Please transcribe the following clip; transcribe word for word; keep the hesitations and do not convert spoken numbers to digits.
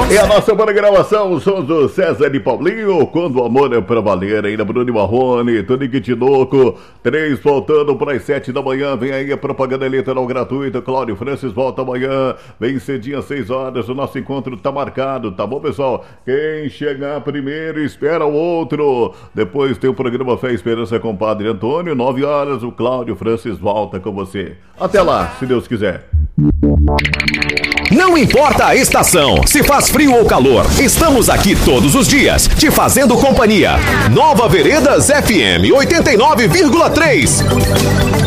É a nossa programação, sons do César e Paulinho, quando o amor é pra valer, ainda Bruno e Marrone, Tonique Tinoco, três voltando para as sete da manhã, vem aí a propaganda eleitoral gratuita, Cláudio Francis volta amanhã, vem cedinho às seis horas, o nosso encontro tá marcado, tá bom, pessoal? Quem chegar primeiro espera o outro, depois tem o programa Fé e Esperança com o Padre Antônio, nove horas, o Cláudio Francis volta com você. Até lá, se Deus quiser. Não importa a estação, se faz frio ou calor, estamos aqui todos os dias, te fazendo companhia. Nova Veredas F M oitenta e nove vírgula três.